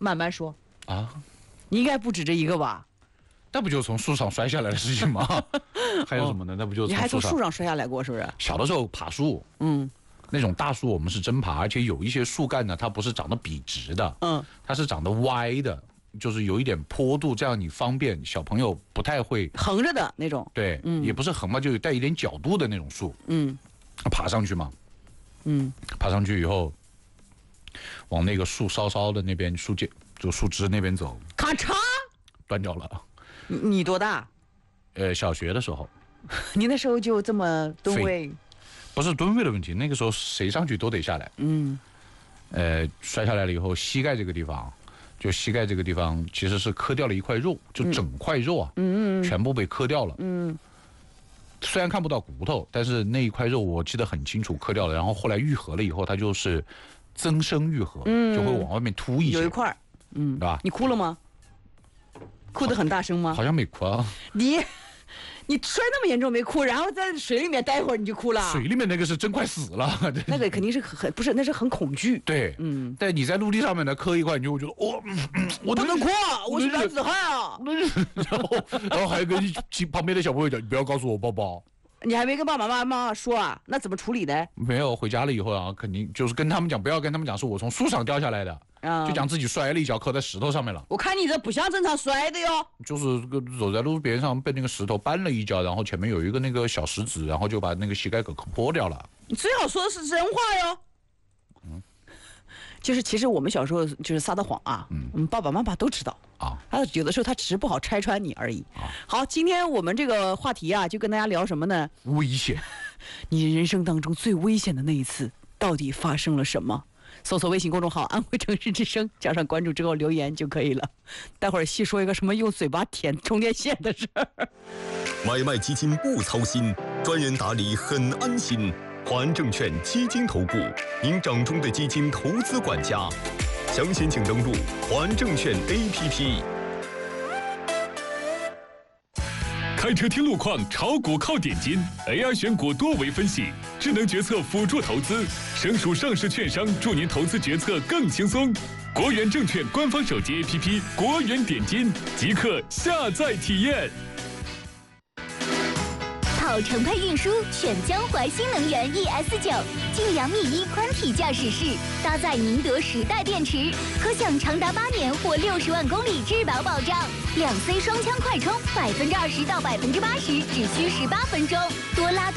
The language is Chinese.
慢慢说啊， 你应该不止这一个吧？ 那不就从树上摔下来的事情吗？还有什么呢？那不就你还从树上摔下来过是不是？ 小的时候爬树，那种大树我们是真爬，而且有一些树干呢，它不是长得笔直的，它是长得歪的，就是有一点坡度，这样你方便小朋友不太会横着的那种。 对，也不是横嘛，就带一点角度的那种树，爬上去嘛，爬上去以后，往那个树梢的那边树枝那边走， 咔嚓， 断掉了。 你多大？ 小学的时候。 你那时候就这么吨位？ 不是吨位的问题，那个时候谁上去都得下来。摔下来了以后，膝盖这个地方其实是磕掉了一块肉，就整块肉啊，全部被磕掉了。虽然看不到骨头，但是那一块肉我记得很清楚，磕掉了。然后后来愈合了以后，它就是增生愈合，就会往外面凸一些， 有一块， 对吧？ 你哭了吗？哭得很大声吗？ 好像没哭啊。 你摔那么严重没哭，然后在水里面待会儿你就哭了。 水里面那个是真快死了， 那个肯定是不是，那是很恐惧。 对，但你在陆地上面呢磕一块，你就会觉得我不能哭啊，我是男子汉啊。 然后还跟旁边的小朋友讲，你不要告诉我爸爸。 你还没跟爸爸妈妈说啊？那怎么处理的？ 没有，回家了以后啊，肯定就是跟他们讲，不要跟他们讲是我从树上掉下来的，就讲自己摔了一跤，磕在石头上面了。 我看你这不像正常摔的哟。 就是走在路边上被那个石头绊了一跤，然后前面有一个那个小石子，然后就把那个膝盖给破掉了。 你最好说的是真话哟。就是其实我们小时候就是撒的谎啊，爸爸妈妈都知道啊，他有的时候他只是不好拆穿你而已。好，今天我们这个话题啊，就跟大家聊什么呢？ 危险。 你人生当中最危险的那一次到底发生了什么？搜索微信公众号安徽城市之声，加上关注之后留言就可以了。待会儿细说一个什么用嘴巴舔充电线的事儿。 买卖基金不操心，专人打理很安心。华安证券基金投顾，您掌中的基金投资管家。详情请登录华安证券 APP。 开车听路况，炒股靠点金 ，AI 选股多维分析，智能决策辅助投资，省属上市券商助您投资决策更轻松。国元证券官方手机 APP 国元点金，即刻下载体验。 跑程配运输选江淮新能源 ES9，晋阳密1宽体驾驶室，搭载宁德时代电池，可享长达8年或60万公里质保保障。2C 双枪快充，20%到80%只需18分钟，多拉。